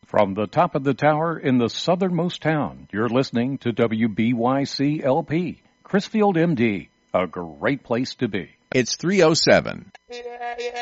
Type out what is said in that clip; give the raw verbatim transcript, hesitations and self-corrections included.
From the top of the tower in the southernmost town, you're listening to W B Y C L P, Chrisfield, M D, a great place to be. It's three oh seven.